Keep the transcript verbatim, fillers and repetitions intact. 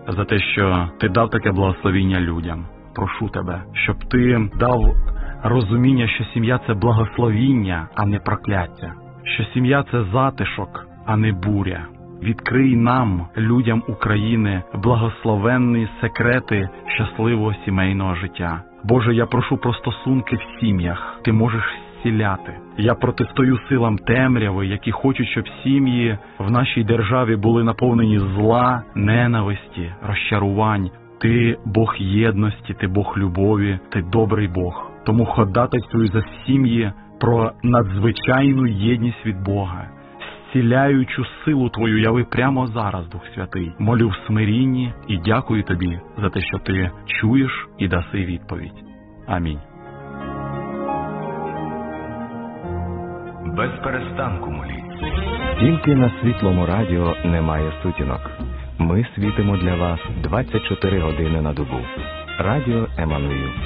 за те, що ти дав таке благословіння людям. Прошу тебе, щоб ти дав розуміння, що сім'я – це благословіння, а не прокляття. Що сім'я – це затишок, а не буря. Відкрий нам, людям України, благословенні секрети щасливого сімейного життя. Боже, я прошу про стосунки в сім'ях. Ти можеш зціляти. Я протистою силам темряви, які хочуть, щоб сім'ї в нашій державі були наповнені зла, ненависті, розчарувань. Ти Бог єдності, ти Бог любові, ти добрий Бог. Тому ходатайствую за сім'ї про надзвичайну єдність від Бога. Зціляючу силу Твою яви прямо зараз, Дух Святий. Молю в смирінні і дякую Тобі за те, що Ти чуєш і даси відповідь. Амінь. Без перестанку моліться. Тільки на Світлому радіо немає сутінок. Ми світимо для вас двадцять чотири години на добу. Радіо Еммануїл.